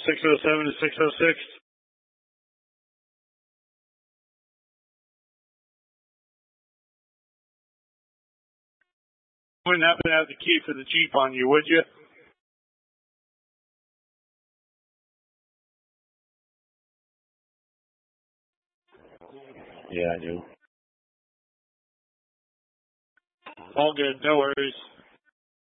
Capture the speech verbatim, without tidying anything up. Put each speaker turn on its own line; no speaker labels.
six oh seven to six oh six. Wouldn't happen to have the key for the Jeep on you, would you?
Yeah, I do.
All good, no worries.